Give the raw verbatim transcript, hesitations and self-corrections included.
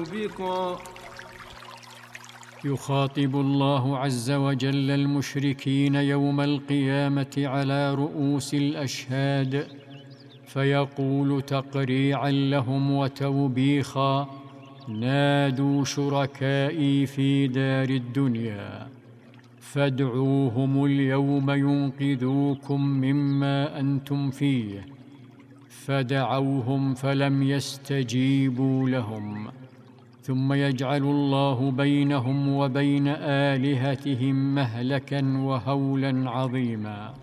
بكم. يخاطب الله عز وجل المشركين يوم القيامة على رؤوس الأشهاد، فيقول تقريعا لهم وتوبيخا: نادوا شركائي في دار الدنيا فادعوهم اليوم ينقذوكم مما أنتم فيه. فدعوهم فلم يستجيبوا لهم، ثم يجعل الله بينهم وبين آلهتهم مهلكا وهولا عظيما.